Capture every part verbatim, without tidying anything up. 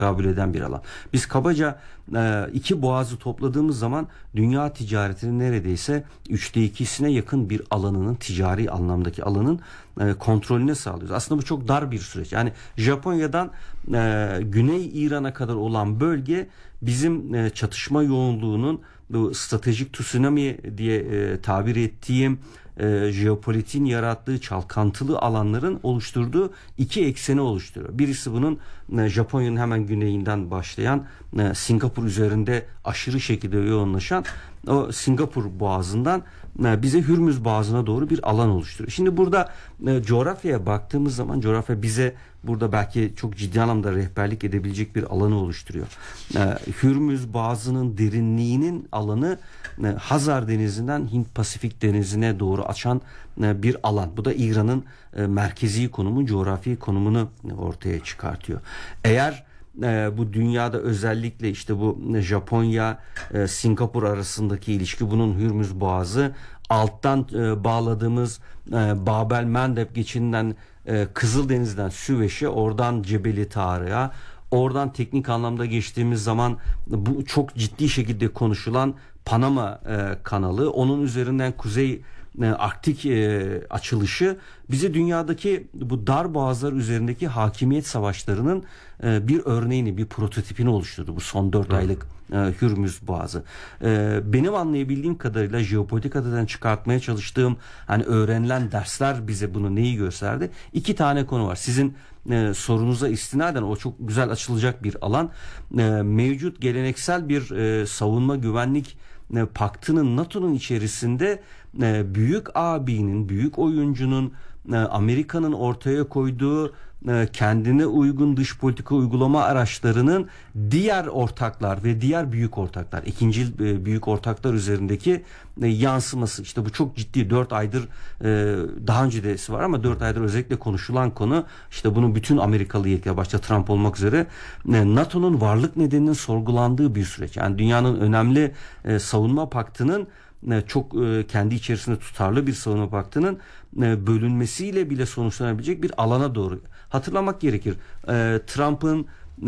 tekabül eden bir alan. Biz kabaca e, iki boğazı topladığımız zaman dünya ticaretinin neredeyse üçte ikisine yakın bir alanının, ticari anlamdaki alanın e, kontrolüne sağlıyoruz. Aslında bu çok dar bir süreç. Yani Japonya'dan e, Güney İran'a kadar olan bölge bizim e, çatışma yoğunluğunun, bu stratejik tsunami diye e, tabir ettiğim e, jeopolitiğin yarattığı çalkantılı alanların oluşturduğu iki ekseni oluşturuyor. Birisi bunun e, Japonya'nın hemen güneyinden başlayan e, Singapur üzerinde aşırı şekilde yoğunlaşan o Singapur boğazından e, bize Hürmüz boğazına doğru bir alan oluşturuyor. Şimdi burada e, coğrafyaya baktığımız zaman coğrafya bize burada belki çok ciddi anlamda rehberlik edebilecek bir alanı oluşturuyor. E, Hürmüz boğazının derinliğinin alanı e, Hazar Denizi'nden Hint Pasifik Denizi'ne doğru açan e, bir alan. Bu da İran'ın e, merkezi konumu, coğrafi konumunu ortaya çıkartıyor. Eğer e, bu dünyada özellikle işte bu Japonya, e, Singapur arasındaki ilişki, bunun Hürmüz Boğazı, alttan e, bağladığımız e, Babel Mendeb geçidinden e, Kızıldeniz'den Süveyş'e, oradan Cebeli Tarık'a, oradan teknik anlamda geçtiğimiz zaman bu çok ciddi şekilde konuşulan Panama e, kanalı, onun üzerinden Kuzey e, Arktik e, açılışı bize dünyadaki bu dar boğazlar üzerindeki hakimiyet savaşlarının e, bir örneğini, bir prototipini oluşturdu bu son dört aylık e, Hürmüz Boğazı. E, benim anlayabildiğim kadarıyla jeopolitikadan çıkartmaya çalıştığım, hani öğrenilen dersler bize bunu neyi gösterdi? İki tane konu var. Sizin e, sorunuza istinaden o çok güzel açılacak bir alan. E, mevcut geleneksel bir e, savunma güvenlik e, paktının, NATO'nun içerisinde e, büyük abinin, büyük oyuncunun, e, Amerika'nın ortaya koyduğu e, kendine uygun dış politika uygulama araçlarının diğer ortaklar ve diğer büyük ortaklar, ikincil e, büyük ortaklar üzerindeki e, yansıması. İşte bu çok ciddi, dört aydır e, daha önce de var ama dört aydır özellikle konuşulan konu. İşte bunun bütün Amerikalı yetkililer, başta Trump olmak üzere, e, NATO'nun varlık nedeninin sorgulandığı bir süreç. Yani dünyanın önemli e, savunma paktının, çok kendi içerisinde tutarlı bir savunma paktının bölünmesiyle bile sonuçlanabilecek bir alana doğru. Hatırlamak gerekir. Trump'ın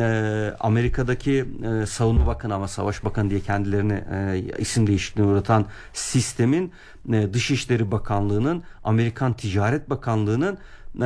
Amerika'daki savunma bakanı ama savaş bakanı diye kendilerine isim değişikliğine uğratan sistemin, Dışişleri Bakanlığı'nın, Amerikan Ticaret Bakanlığı'nın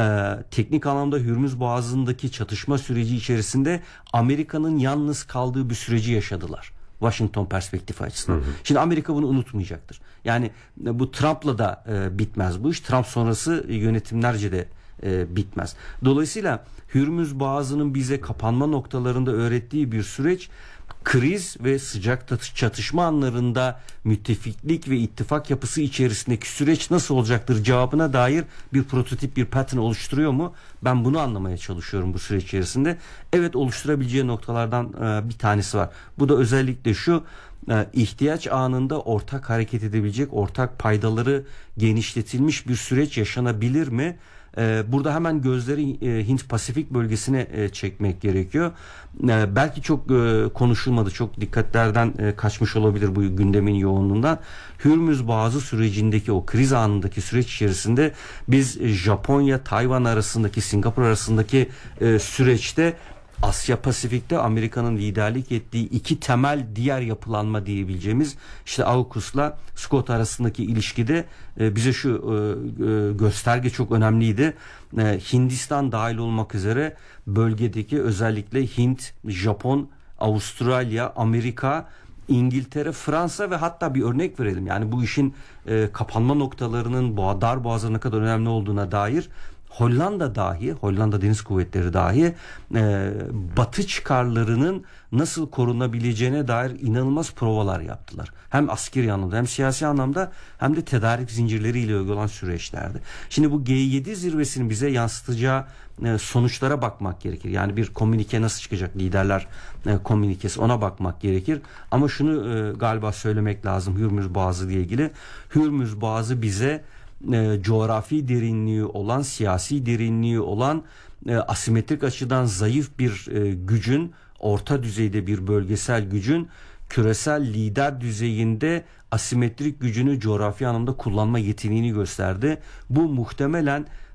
teknik anlamda Hürmüz Boğazı'ndaki çatışma süreci içerisinde Amerika'nın yalnız kaldığı bir süreci yaşadılar. Washington perspektifi açısından. Hı hı. Şimdi Amerika bunu unutmayacaktır. Yani bu Trump'la da e, bitmez bu iş. Trump sonrası yönetimlerce de e, bitmez. Dolayısıyla Hürmüz Boğazı'nın bize kapanma noktalarında öğrettiği bir süreç, kriz ve sıcak çatışma anlarında müttefiklik ve ittifak yapısı içerisindeki süreç nasıl olacaktır cevabına dair bir prototip, bir pattern oluşturuyor mu? Ben bunu anlamaya çalışıyorum bu süreç içerisinde. Evet, oluşturabileceği noktalardan e, bir tanesi var. Bu da özellikle şu: e, ihtiyaç anında ortak hareket edebilecek, ortak paydaları genişletilmiş bir süreç yaşanabilir mi? Burada hemen gözleri Hint Pasifik bölgesine çekmek gerekiyor. Belki çok konuşulmadı, çok dikkatlerden kaçmış olabilir bu gündemin yoğunluğundan. Hürmüz Boğazı sürecindeki, o kriz anındaki süreç içerisinde biz Japonya, Tayvan arasındaki, Singapur arasındaki süreçte Asya Pasifik'te Amerika'nın liderlik ettiği iki temel diğer yapılanma diyebileceğimiz, işte AUKUS'la Scott arasındaki ilişkide e, bize şu e, e, gösterge çok önemliydi. E, Hindistan dahil olmak üzere bölgedeki özellikle Hint, Japon, Avustralya, Amerika, İngiltere, Fransa ve hatta bir örnek verelim. Yani bu işin e, kapanma noktalarının boğa, dar boğazına ne kadar önemli olduğuna dair Hollanda dahi, Hollanda Deniz Kuvvetleri dahi e, batı çıkarlarının nasıl korunabileceğine dair inanılmaz provalar yaptılar. Hem askeri anlamda, hem siyasi anlamda, hem de tedarik zincirleriyle ilgili olan süreçlerdi. Şimdi bu G yedi zirvesinin bize yansıtacağı e, sonuçlara bakmak gerekir. Yani bir komünike nasıl çıkacak, liderler e, komünikesi, ona bakmak gerekir. Ama şunu e, galiba söylemek lazım Hürmüz Boğazı ile ilgili. Hürmüz Boğazı bize E, coğrafi derinliği olan, siyasi derinliği olan, e, asimetrik açıdan zayıf bir e, gücün, orta düzeyde bir bölgesel gücün küresel lider düzeyinde asimetrik gücünü coğrafi anlamda kullanma yeteneğini gösterdi. Bu muhtemelen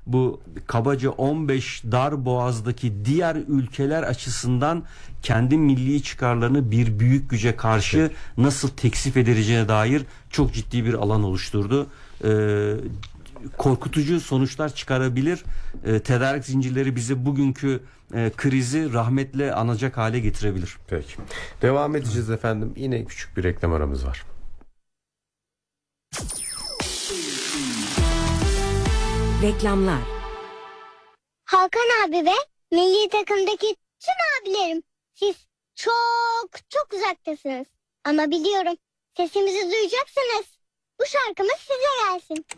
bu kabaca on beş dar boğazdaki diğer ülkeler açısından kendi milli çıkarlarını bir büyük güce karşı Evet. nasıl teksif edileceğine dair çok ciddi bir alan oluşturdu. Ee, korkutucu sonuçlar çıkarabilir. Ee, tedarik zincirleri bizi bugünkü e, krizi rahmetle anacak hale getirebilir. Peki. Devam edeceğiz efendim. Yine küçük bir reklam aramız var. Reklamlar. Hakan abi ve milli takımdaki tüm abilerim, siz çok çok uzaktasınız. Ama biliyorum, sesimizi duyacaksınız. Bu şarkımız size gelsin.